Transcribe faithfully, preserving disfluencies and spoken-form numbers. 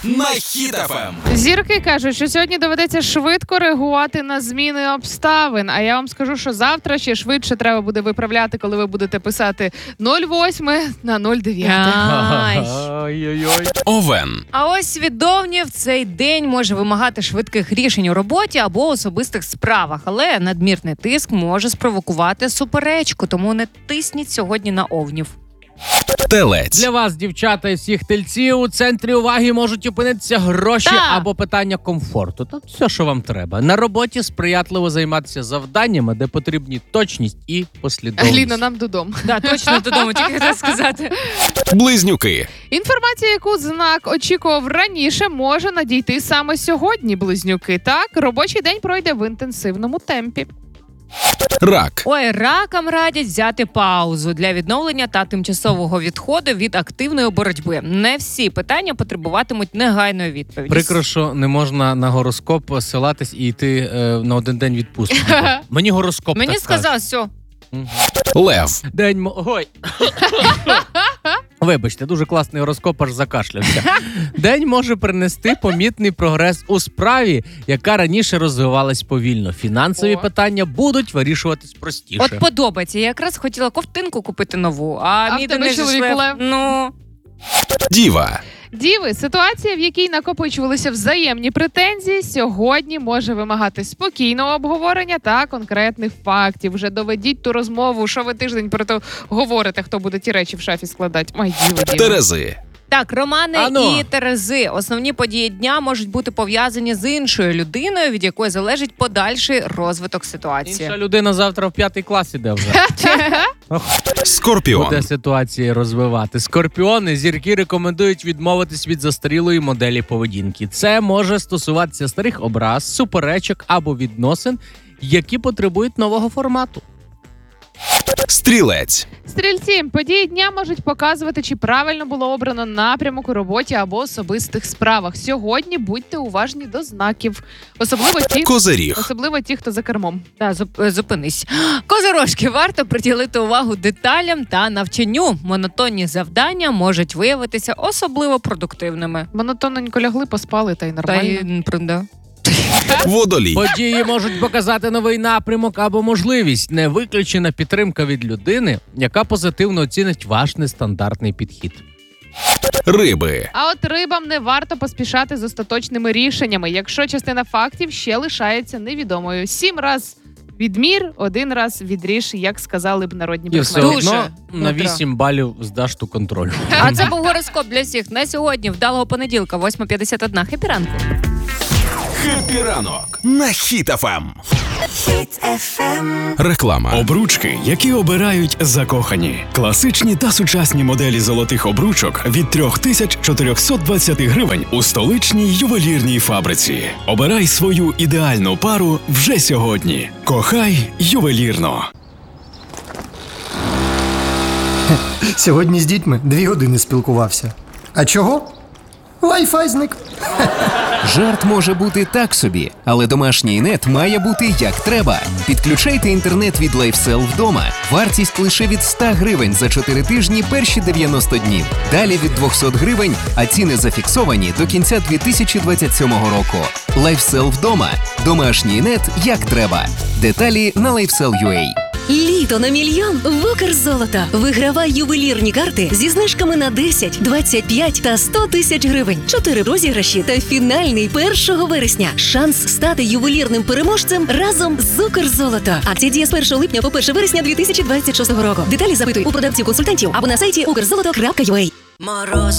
на Хіт еф ем. Зірки кажуть, що сьогодні доведеться швидко реагувати на зміни обставин. А я вам скажу, що завтра ще швидше треба буде виправляти, коли ви будете писати нуль восьме на нуль дев'яте. Ой-ой-ой. Овен. А ось свідомі в цей день може вимагати швидких рішень у роботі або особистих справах. Але надмірний тиск може спровокувати суперечку, тому не тисніть сьогодні на овнів. Телець. Для вас, дівчата і всіх тельців, у центрі уваги можуть опинитися гроші Та. або питання комфорту. Та все, що вам треба. На роботі сприятливо займатися завданнями, де потрібні точність і послідовність. Аліна, нам додому. Да, точно додому, тільки хотіла сказати. Близнюки. Інформація, яку знак очікував раніше, може надійти саме сьогодні, близнюки. Так, робочий день пройде в інтенсивному темпі. Рак. Ой, ракам радять взяти паузу для відновлення та тимчасового відходу від активної боротьби. Не всі питання потребуватимуть негайної відповіді. Прикро, що не можна на гороскоп посилатись і йти е, на один день відпустки. Мені гороскоп Мені так сказав, все. Лев. День мо... Ой. Вибачте, дуже класний гороскоп, аж закашлявся. День може принести помітний прогрес у справі, яка раніше розвивалась повільно. Фінансові О. питання будуть вирішуватись простіше. От подобається. Я якраз хотіла ковтинку купити нову, а, А мій в тебе Денис чоловік Лев, лев. ну... Діва. Діви, ситуація, в якій накопичувалися взаємні претензії, сьогодні може вимагати спокійного обговорення та конкретних фактів. Вже доведіть ту розмову, що ви тиждень про то говорите, хто буде ті речі в шафі складати. Ой, діви, діви. Терези. Так, Романи Ано. і Терези. Основні події дня можуть бути пов'язані з іншою людиною, від якої залежить подальший розвиток ситуації. Інша людина завтра в п'ятий клас іде вже. Скорпіон. Буде ситуації розвивати. Скорпіони, зірки рекомендують відмовитись від застарілої моделі поведінки. Це може стосуватися старих образ, суперечок або відносин, які потребують нового формату. Стрілець. Стрільці, події дня можуть показувати, чи правильно було обрано напрямок у роботі або особистих справах. Сьогодні будьте уважні до знаків. Особливо ті, Козиріг. особливо ті, хто за кермом. Та, зуп- зупинись. Козирожки, варто приділити увагу деталям та навчанню. Монотонні завдання можуть виявитися особливо продуктивними. Монотонненько лягли, поспали, та й Та нормально. й, правда. Водолій. Події можуть показати новий напрямок або можливість. Не виключена підтримка від людини, яка позитивно оцінить ваш нестандартний підхід. Риби. А от рибам не варто поспішати з остаточними рішеннями, якщо частина фактів ще лишається невідомою. Сім раз відмір, один раз відріж, як сказали б народні І все прикмети. Дуже одно на мудро. вісім балів здаш ту контроль. А це був гороскоп для всіх на сьогодні. Вдалого понеділка, восьма п'ятдесят одна. Хеппі ранку. Хеппі ранок на Хіт еф ем. Реклама. Обручки, які обирають закохані. Класичні та сучасні моделі золотих обручок від три тисячі чотириста двадцять гривень у столичній ювелірній фабриці. Обирай свою ідеальну пару вже сьогодні. Кохай ювелірно. Сьогодні з дітьми дві години спілкувався. А чого? Wi-Fi зник. Жарт може бути так собі, але домашній нет має бути як треба. Підключайте інтернет від LifeSell вдома. Вартість лише від сто гривень за чотири тижні перші дев'яносто днів. Далі від двісті гривень, а ціни зафіксовані до кінця дві тисячі двадцять сьомого року. LifeSell вдома. Домашній нет як треба. Деталі на LifeSell.ua. Літо на мільйон в Укрзолото. Вигравай ювелірні карти зі знижками на десять, двадцять п'ять та сто тисяч гривень. Чотири розіграші та фінальний першого вересня. Шанс стати ювелірним переможцем разом з Укрзолото. Акція діє з першого липня по перше вересня дві тисячі двадцять шостого року. Деталі запитуй у продавців-консультантів або на сайті укрзолото крапка ю а.